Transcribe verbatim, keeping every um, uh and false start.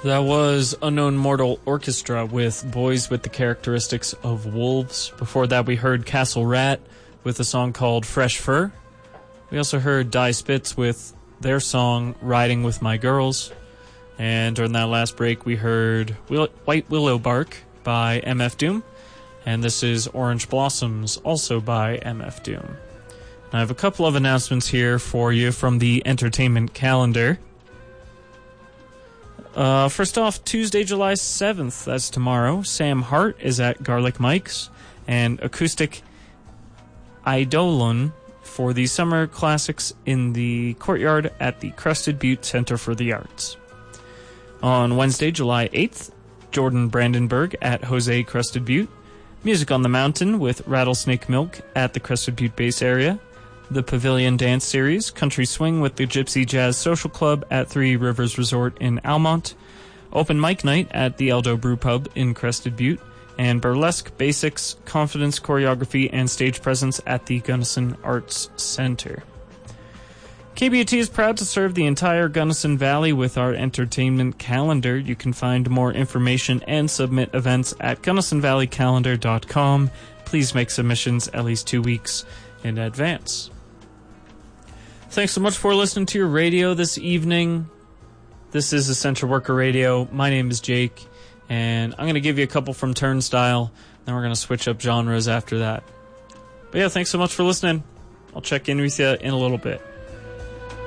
That was Unknown Mortal Orchestra with Boys with the Characteristics of Wolves. Before that, we heard Castle Rat with a song called Fresh Fur. We also heard Die Spitz with their song Riding with My Girls. And during that last break, we heard Will- White Willow Bark by M F Doom. And this is Orange Blossoms, also by M F Doom. And I have a couple of announcements here for you from the entertainment calendar. Uh, first off, Tuesday, July seventh, that's tomorrow, Sam Hart is at Garlic Mike's, and Acoustic Eidolon for the Summer Classics in the courtyard at the Crested Butte Center for the Arts. On Wednesday, July eighth, Jordan Brandenburg at Jose Crested Butte, Music on the Mountain with Rattlesnake Milk at the Crested Butte base area, the Pavilion Dance Series, Country Swing with the Gypsy Jazz Social Club at Three Rivers Resort in Almont, Open Mic Night at the Eldo Brew Pub in Crested Butte, and Burlesque Basics, Confidence, Choreography, and Stage Presence at the Gunnison Arts Center. K B U T is proud to serve the entire Gunnison Valley with our entertainment calendar. You can find more information and submit events at gunnison valley calendar dot com. Please make submissions at least two weeks in advance. Thanks so much for listening to your radio this evening. This is Essential Worker Radio. My name is Jake, and I'm going to give you a couple from Turnstile, then we're going to switch up genres after that. But yeah, thanks so much for listening. I'll check in with you in a little bit.